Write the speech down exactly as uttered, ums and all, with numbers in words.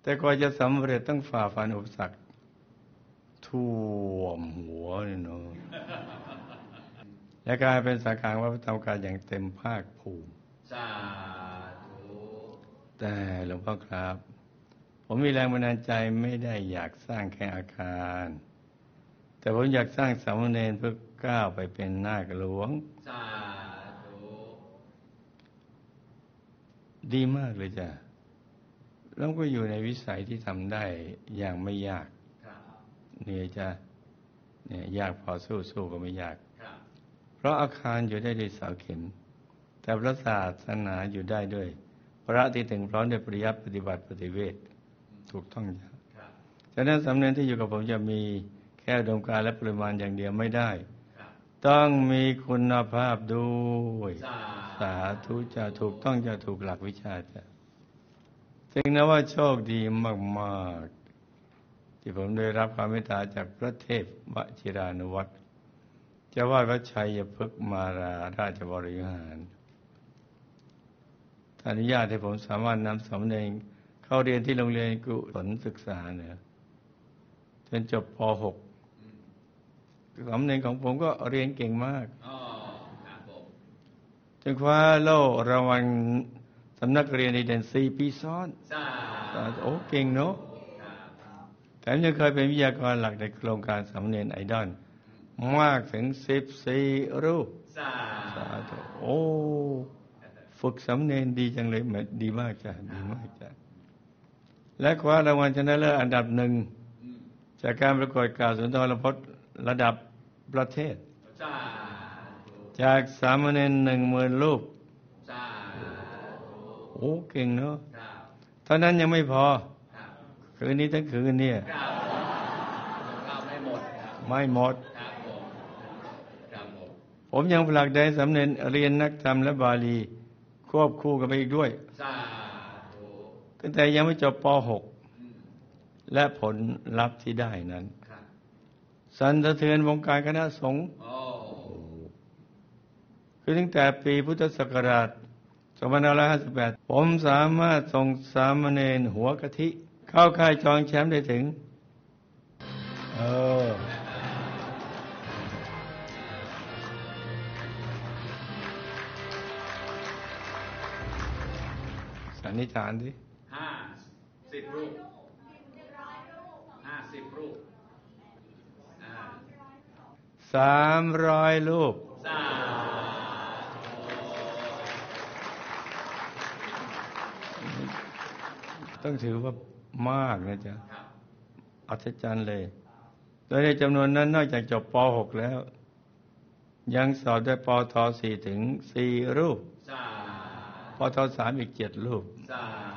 แต่กว่าจะสำเร็จต้องฝ่าฟันอุปสรรคท่วมหัวนี่เนาะและกลายเป็นสาขาวัดพระธรรมกายอย่างเต็มภาคภูมิสาธุแต่หลวงพ่อครับผมมีแรงบันดาลใจไม่ได้อยากสร้างแค่อาคารแต่ผมอยากสร้างสามเณรเพื่อก้าวไปเป็นนาคหลวงสาธุดีมากเลยจ้ะแล้วก็อยู่ในวิสัยที่ทำได้อย่างไม่ยากเนี่ยจ้ะเนี่ยยากพอสู้สู้ก็ไม่ยากเพราะอาคารอยู่ได้ด้วยเสาเข็มแต่พระศาสนาอยู่ได้ด้วยพระที่ถึงพร้อมด้วยปริยัติปฏิบัติปฏิเวทถูกต้องจ้ะฉะนั้นสำเนียงที่อยู่กับผมจะมีแค่อุดมการณ์และปริมาณอย่างเดียวไม่ได้ต้องมีคุณภาพด้วยสาธุจะถูกต้องจะถูกหลักวิชาจ้ะจึงนะว่าโชคดีมากๆที่ผมได้รับความเมตตาจากพระเทพวชิรานุวัตรเจ้าวาดวัดชัยพฤกษ์มาราราชบริหารอนุญาตให้ผมสามารถนำสามเณรเข้าเรียนที่โรงเรียนกุศลศึกษาเนี่ยจนจบป หก สามเณรของผมก็เรียนเก่งมากจนคว้าโล่รางวัลสำนักเรียนดีเด่นสี่ปีซ้อนโอ้เก่งเนาะแถมยังเคยเป็นวิทยากรหลักในโครงการสามเณรไอดอลมากถึงสิบสี่รูปสาธุโอ้ฝึกสามเณรดีจังเลยดีมากจ้ะดีมากจ้ะและคว้ารางวัลชนะเลิศอันดับหนึ่งจากการประกวดกล่าวสุนทรพจน์ระดับประเทศจากสามเณรหนึ่งหมื่นรูปโอ้เก่งเนาะเท่านั้นยังไม่พอคืนนี้ทั้งคืนเนี่ยไม่หมดผมยังผลักดันสามเณรเรียนนักธรรมและบาลีควบคู่กันไปอีกด้วยตั้งแต่ยังไม่จบป หก และผลลัพธ์ที่ได้นั้นสั่นสะเทือนวงการคณะสงฆ์คือตั้งแต่ปีพุทธศักราชสองพันห้าร้อยห้าสิบแปดผมสามารถส่งสามเณรหัวกะทิเข้าค่ายจองแชมป์ได้ถึงเออสันนิษฐานดิห้าสิบรูปห้าสิบรูปสามร้อยรูปต้องถือว่ามากนะจ๊ะอัศจรรย์เลยโดยในจำนวนนั้นนอกจากจบป หก แล้วยังสอบได้ป ท สี่ ถึงสี่รูปป ท สาม อีกเจ็ดรูป